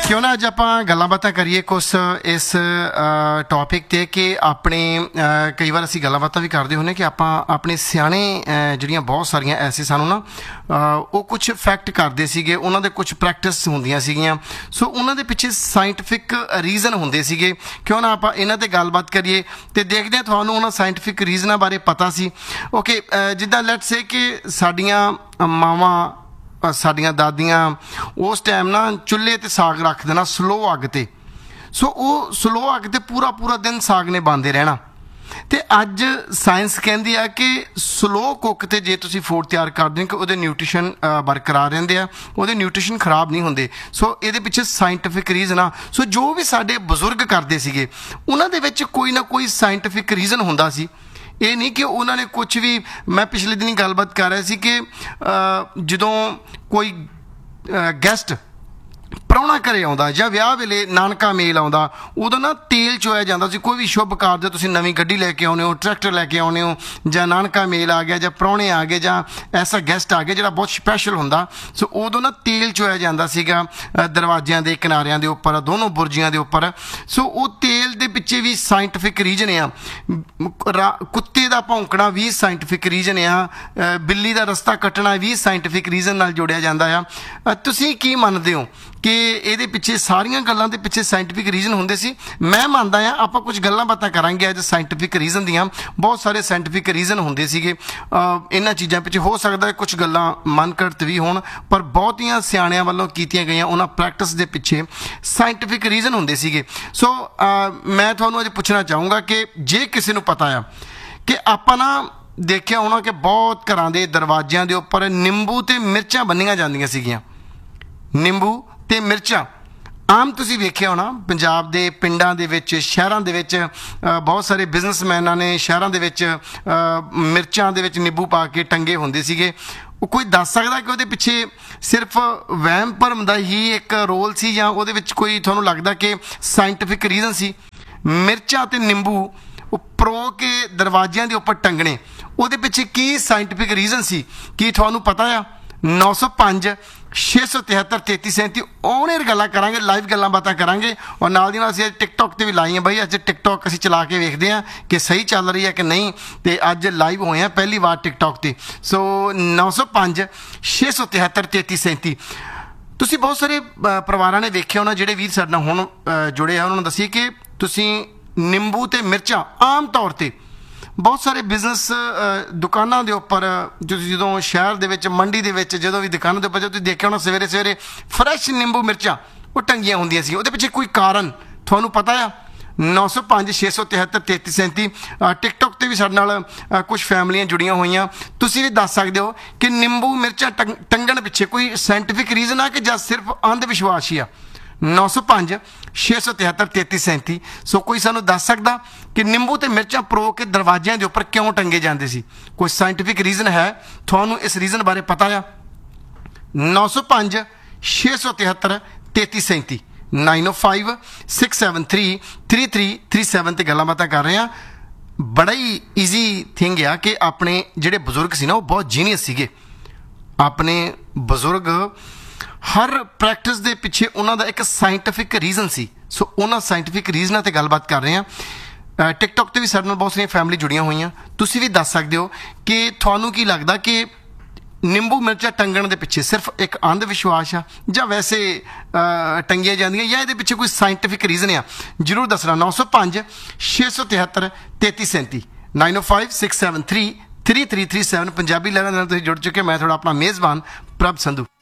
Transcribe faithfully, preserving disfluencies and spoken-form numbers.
क्यों ना अज आपां गल्लां बातां करिए कुछ इस टॉपिक ते कि अपने कई बार असीं गल्लां बातां भी करदे हुंदे कि आपां अपने सियाणे जिहड़ियां बहुत सारियां ऐसे सानूं ना वो कुछ फैक्ट करदे सीगे, उन्हां दे कुछ प्रैक्टिस हुंदियां सीगियां, सो उन्हां दे पिछे साइंटिफिक रीजन हुंदे सीगे। क्यों ना आपां इन्हां ते गलबात करिए ते देखदे हां तुहानूं उन्हां साइंटिफिक रीजनां बारे पता सी। ओके, जिद्दां लैट्स से कि साडियां मावां साडियां दादियां उस टाइम ना चुल्हे ते साग रख देना स्लो अग ते, सो वो स्लो अग ते पूरा पूरा दिन साग ने बांधे रहना। तो अज साइंस कहती है कि स्लो कुक ते जे तुसीं फूड तैयार करदे हो कि उहदे न्यूट्रिशन बरकरार रहिंदे आ, उहदे न्यूट्रिशन खराब नहीं हुंदे। सो इहदे पिछे साइंटिफिक रीजन आ। सो जो भी साडे बजुर्ग करदे सीगे उन्हां दे विच कोई ना कोई साइंटिफिक रीजन हुंदा सी। ये नहीं कि उन्होंने कुछ भी, मैं पिछले दिन गलबात कर रहा सी कि जदों कोई गैसट प्राहुणा घरे आउंदा जां विआह वेले नानका मेल आउंदा उदों ना तेल चोया जांदा सी। कोई भी शुभ कारज तुसीं नवीं गड्डी लैके आउणे हो, ट्रैक्टर लैके आउणे हो, जां नानका मेल आ गया, जां प्राहुणे आ गए, जां ऐसा गैसट आ गया जिहड़ा बहुत स्पैशल हुंदा, सो उदों ना तेल चोया जांदा सीगा दरवाजियां दे किनारियां दे उपर, दोनों बुरजियां दे उपर। सो वो तेल दे पिछे भी साइंटिफिक रीजन आ। कुत्ते दा भौंकना भी साइंटिफिक रीजन आ, बिल्ली दा रस्ता कट्टना भी साइंटिफिक रीजन नाल जोड़िया जांदा आ। तुसीं की मनदे हो कि ਇਹਦੇ ਪਿੱਛੇ ਸਾਰੀਆਂ ਗੱਲਾਂ ਦੇ ਪਿੱਛੇ ਸਾਇੰਟਿਫਿਕ ਰੀਜ਼ਨ ਹੁੰਦੇ ਸੀ? ਮੈਂ ਮੰਨਦਾ ਆ ਆਪਾਂ ਕੁਝ ਗੱਲਾਂ ਬਾਤਾਂ ਕਰਾਂਗੇ ਅੱਜ ਸਾਇੰਟਿਫਿਕ ਰੀਜ਼ਨ ਦੀਆਂ। ਬਹੁਤ ਸਾਰੇ ਸਾਇੰਟਿਫਿਕ ਰੀਜ਼ਨ ਹੁੰਦੇ ਸੀਗੇ ਇਹਨਾਂ ਚੀਜ਼ਾਂ ਪਿੱਛੇ। ਹੋ ਸਕਦਾ ਕੁਝ ਗੱਲਾਂ ਮਨਘੜਤ ਵੀ ਹੋਣ, ਪਰ ਬਹੁਤੀਆਂ ਸਿਆਣਿਆਂ ਵੱਲੋਂ ਕੀਤੀਆਂ ਗਈਆਂ ਉਹਨਾਂ ਪ੍ਰੈਕਟਿਸ ਦੇ ਪਿੱਛੇ ਸਾਇੰਟਿਫਿਕ ਰੀਜ਼ਨ ਹੁੰਦੇ ਸੀਗੇ। ਸੋ ਮੈਂ ਤੁਹਾਨੂੰ ਅੱਜ ਪੁੱਛਣਾ ਚਾਹੂੰਗਾ ਕਿ ਜੇ ਕਿਸੇ ਨੂੰ ਪਤਾ ਆ ਕਿ ਆਪਾਂ ਨਾ ਦੇਖਿਆ ਹੋਣਾ ਕਿ ਬਹੁਤ ਘਰਾਂ ਦੇ ਦਰਵਾਜ਼ਿਆਂ ਦੇ ਉੱਪਰ ਨਿੰਬੂ ਤੇ ਮਿਰਚਾਂ ਬੰਨੀਆਂ ਜਾਂਦੀਆਂ ਸੀਗੀਆਂ। ਨਿੰਬੂ ਤੇ ਮਿਰਚਾਂ ਆਮ ਤੁਸੀਂ ਵੇਖਿਆ ਹੋਣਾ ਪੰਜਾਬ ਦੇ ਪਿੰਡਾਂ ਦੇ ਵਿੱਚ, ਸ਼ਹਿਰਾਂ ਦੇ ਵਿੱਚ ਬਹੁਤ ਸਾਰੇ ਬਿਜ਼ਨਸਮੈਨਾਂ ਨੇ ਸ਼ਹਿਰਾਂ ਦੇ ਵਿੱਚ ਮਿਰਚਾਂ ਦੇ ਵਿੱਚ ਨਿੰਬੂ ਪਾ ਕੇ ਟੰਗੇ ਹੁੰਦੇ ਸੀਗੇ। ਉਹ ਕੋਈ ਦੱਸ ਸਕਦਾ ਕਿ ਉਹਦੇ ਪਿੱਛੇ ਸਿਰਫ ਵਹਿਮ ਭਰਮ ਦਾ ਹੀ ਇੱਕ ਰੋਲ ਸੀ ਜਾਂ ਉਹਦੇ ਵਿੱਚ ਕੋਈ ਤੁਹਾਨੂੰ ਲੱਗਦਾ ਕਿ ਸਾਇੰਟਿਫਿਕ ਰੀਜ਼ਨ ਸੀ? ਮਿਰਚਾਂ ਤੇ ਨਿੰਬੂ ਉਹ ਪਰੋ ਕੇ ਦਰਵਾਜ਼ਿਆਂ ਦੇ ਉੱਪਰ ਟੰਗਣੇ, ਉਹਦੇ ਪਿੱਛੇ ਕੀ ਸਾਇੰਟਿਫਿਕ ਰੀਜ਼ਨ ਸੀ? ਕੀ ਤੁਹਾਨੂੰ ਪਤਾ ਆ? नौ सौ पाँच छे सौ तिहत्तर तेती सैंती ऑन एयर गल्लां करांगे, लाइव गल्लां बातां करांगे। और नाल दी नाल असीं टिकटॉक ते भी लाई हैं बई, अज टिकटॉक असीं चला के वेखदे हां कि सही चल रही है कि नहीं, तो अज लाइव होए हैं पहली बार टिकटॉक ते। सो नौ सौ पाँच छे सौ तिहत्तर तेती सैंती तुसीं बहुत सारे परिवारां ने वेखे होना जिहड़े वीर साडे नाल हुण जुड़े आ, उन्हां नूं दसीए कि तुसीं निंबू ते मिर्चां आम तौर ते बहुत सारे बिजनस दुकानों के उपर जो शहर के मंडी के जो भी दुकानों के उपर जो देखा होना सवेरे सवेरे फ्रैश निंबू मिर्चा वो टंगिया होंदियां सी। उहदे पिछे कोई कारण थोनों पता है? नौ सौ पाँच छे सौ तिहत्तर तेती सैंती टिकटॉक ते भी साडे नाल कुछ फैमिलियां जुड़ियां होईयां। तुसीं भी दस सकदे हो कि निंबू मिर्चा टंग टंगण पिछे कोई साइंटिफिक रीजन आ कि जां सिर्फ अंध विश्वास ही आ? नौ सौ पाँच छे सौ तिहत्तर तेती सैंती सो कोई सानू दस सकदा कि निंबू ते मिर्चां परो के दरवाजियां दे उपर क्यों टंगे जांदे सी? कोई साइंटिफिक रीजन है? तुहानू इस रीजन बारे पता आ? नौ सौ पाँच छे सौ तिहत्तर तेती सैंती नाइन ओ five six seven three three three three seven ते गल्लां बातां कर रहे हैं। बड़ा ही ईजी थिंग आ कि अपने जिहड़े बजुर्ग सी ना वो बहुत जीनियस सीगे। अपने बजुर्ग हर प्रैक्टिस के पिछे उन्होंने एक साइंटिफिक रीजन सी। सो उन्होंने साइंटिफिक रीजनों पर गलबात कर रहे हैं। टिकटॉक पर भी साढ़े नाल बहुत सारी फैमिली जुड़ियां हुई, तुसीं भी दस सकते हो कि तुहानूं की लगता कि निंबू मिर्चा टंगण के पिछे सिर्फ एक अंध विश्वास आ जां वैसे टंगिया जांदियां या इहदे पिछे कोई साइंटिफिक रीजन आ? जरूर दसना। नौ सौ पाँच छे सौ तिहत्तर तेती सैंती नाइन ओ five six seven three three three three seven Punjabi लहरां नाल तुसीं जुड़ चुके। मैं थोड़ा अपना मेज़बान प्रभ संधू।